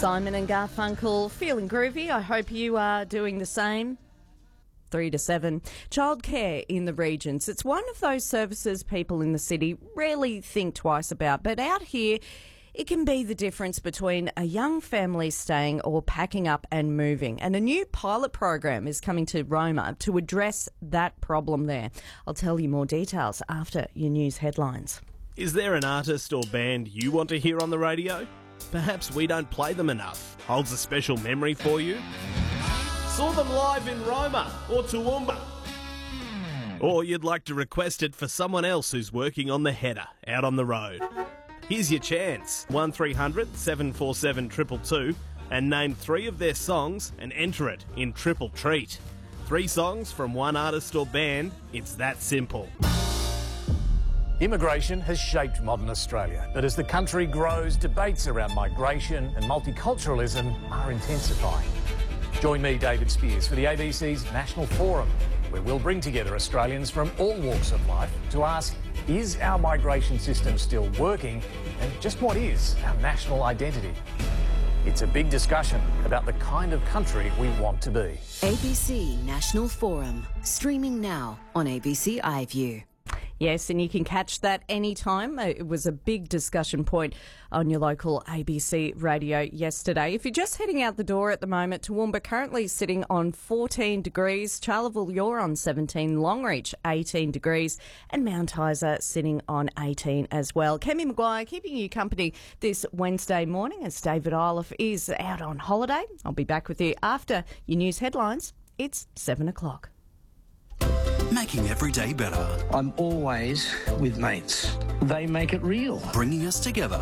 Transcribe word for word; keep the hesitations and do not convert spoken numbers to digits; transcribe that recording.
Simon and Garfunkel, feeling groovy. I hope you are doing the same. Three to seven. Childcare in the regions. It's one of those services people in the city rarely think twice about, but out here it can be the difference between a young family staying or packing up and moving. And a new pilot program is coming to Roma to address that problem there. I'll tell you more details after your news headlines. Is there an artist or band you want to hear on the radio? Perhaps we don't play them enough. Holds a special memory for you? Saw them live in Roma or Toowoomba? Or you'd like to request it for someone else who's working on the header out on the road? Here's your chance. one three hundred seven four seven two two two and name three of their songs and enter it in Triple Treat. Three songs from one artist or band. It's that simple. Immigration has shaped modern Australia, but as the country grows, debates around migration and multiculturalism are intensifying. Join me, David Spears, for the A B C's National Forum, where we'll bring together Australians from all walks of life to ask, is our migration system still working, and just what is our national identity? It's a big discussion about the kind of country we want to be. A B C National Forum, streaming now on A B C iView. Yes, and you can catch that anytime. It was a big discussion point on your local A B C radio yesterday. If you're just heading out the door at the moment, Toowoomba currently sitting on fourteen degrees, Charleville you're on seventeen, Longreach eighteen degrees, and Mount Isa sitting on eighteen as well. Kemi Maguire keeping you company this Wednesday morning as David Iliff is out on holiday. I'll be back with you after your news headlines. It's seven o'clock. Making every day better. I'm always with mates. They make it real. Bringing us together.